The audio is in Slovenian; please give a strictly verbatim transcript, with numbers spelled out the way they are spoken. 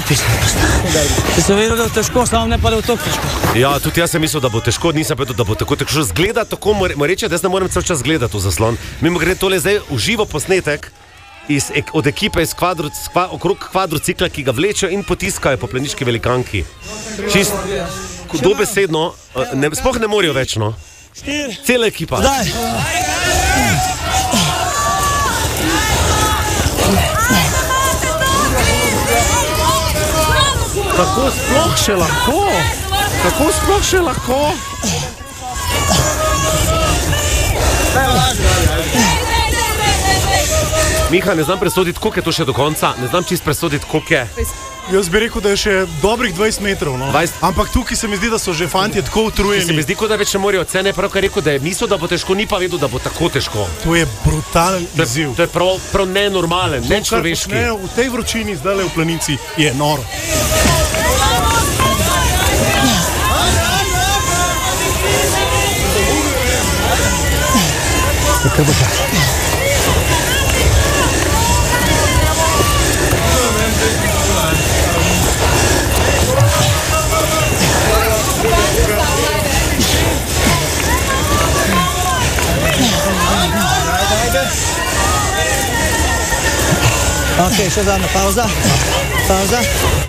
Če sem vedel, da je težko, samo ne pa da je to težko. Ja, tudi jaz sem mislil, da bo težko, nisem vedel, da bo tako težko. Zgleda tako, moram reči, da jaz ne morem cel čas gledati v zaslon. Mimo gre tole zdaj v živo posnetek iz, od ekipe iz kvadro, skva, okrog kvadrocikla, ki ga vlečejo in potiskajo po planiški velikanki. Čist dobesedno, ne, sploh ne morajo več, no. Cela ekipa. Zdaj. Kako sploh še lahko? Kako sploh še lahko? Miha, ne znam presoditi, koliko je to še do konca. Ne znam čist presoditi, koliko je. Jaz bi rekel, da je še dobrih dvajset metrov. No. dvajset Ampak tukaj se mi zdi, da so že fantje tako utrujeni. Se mi zdi, kot da več ne morajo cene. Pravkar rekel, da je mislil, da bo težko, ni pa vedel, da bo tako težko. To je brutalen izziv. To je prav, prav nenormalen, nečloveški. Ne, v tej vročini zdaj v planici je noro. Kaj bo čas? Ok, še zadnja pauza. Pauza.